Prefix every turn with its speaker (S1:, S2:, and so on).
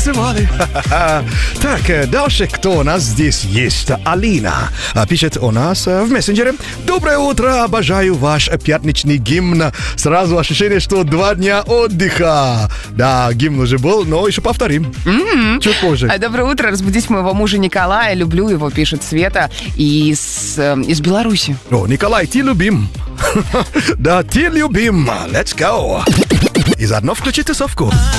S1: танцевали. Так, дальше кто у нас здесь есть? Алина пишет у нас в мессенджере. Доброе утро, обожаю ваш пятничный гимн. Сразу ощущение, что 2 дня отдыха. Да, гимн уже был, но еще повторим. Чуть позже.
S2: Доброе утро, разбудить моего мужа Николая. Люблю его, пишет Света из Беларуси.
S1: О, Николай, ты любим. Да, ты любим. Let's go. И заодно включи тусовку.